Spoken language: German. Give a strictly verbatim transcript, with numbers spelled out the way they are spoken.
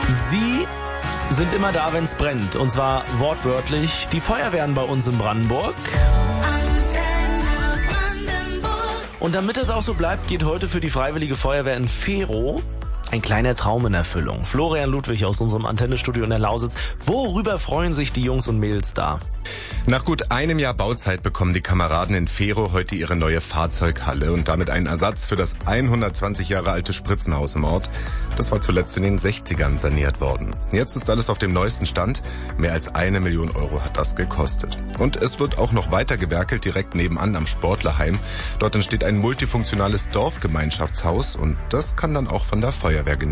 Sie sind immer da, wenn es brennt. Und zwar wortwörtlich die Feuerwehren bei uns in Brandenburg. Und damit es auch so bleibt, geht heute für die Freiwillige Feuerwehr in Verow ein kleiner Traum in Erfüllung. Florian Ludwig aus unserem Antennestudio in der Lausitz. Worüber freuen sich die Jungs und Mädels da? Nach gut einem Jahr Bauzeit bekommen die Kameraden in Verow heute ihre neue Fahrzeughalle und damit einen Ersatz für das hundertzwanzig Jahre alte Spritzenhaus im Ort. Das war zuletzt in den sechzigern saniert worden. Jetzt ist alles auf dem neuesten Stand. Mehr als eine Million Euro hat das gekostet. Und es wird auch noch weiter gewerkelt, direkt nebenan am Sportlerheim. Dort entsteht ein multifunktionales Dorfgemeinschaftshaus und das kann dann auch von der Feuerwehr genutzt